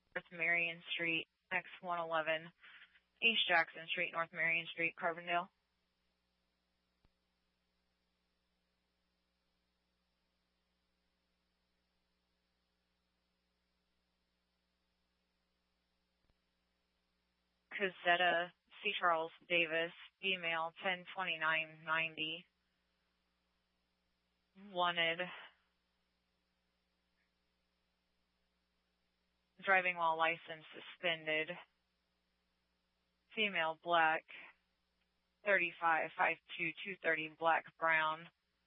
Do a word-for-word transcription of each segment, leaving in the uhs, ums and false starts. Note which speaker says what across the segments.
Speaker 1: North Marion Street, X one eleven, East Jackson Street, North Marion Street, Carbondale. Cazetta C. Charles Davis, email ten twenty-nine ninety. Wanted. Driving while license suspended. Female, black. thirty-five, five two, two thirty, black, brown.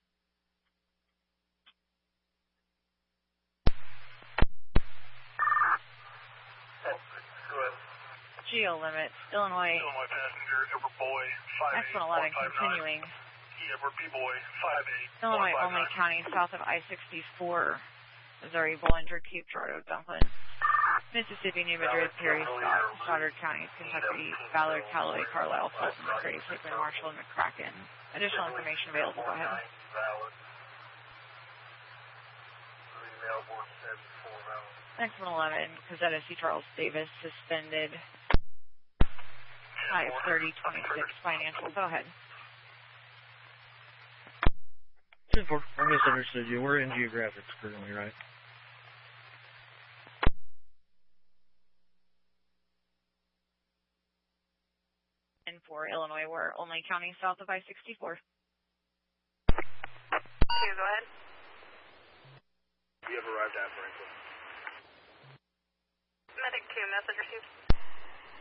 Speaker 2: Go ahead.
Speaker 1: Geo limits, Illinois.
Speaker 2: Illinois passenger, Edward Boy, five eight
Speaker 1: X one eleven, continuing.
Speaker 2: Edward B. Boy, five eight.
Speaker 1: Illinois, Olney County, south of I sixty-four. Missouri, Bollinger, Cape Girardeau, Dunklin. Mississippi, New Madrid, Perry, Scott, Stoddard County, Kentucky, Ballard, Callaway, Carlisle, Fulton, McCready, Hickman, Marshall, and McCracken. Additional information available. Go ahead. X one eleven, Cazetta C. Charles Davis, suspended. five thirty twenty-six, financial. Go ahead.
Speaker 3: I misunderstood you. We're in geographics currently, right?
Speaker 1: And for Illinois, we're Olney County, south of I sixty-four.
Speaker 4: Okay, go ahead.
Speaker 2: You have arrived at Franklin.
Speaker 4: Medic two, message received.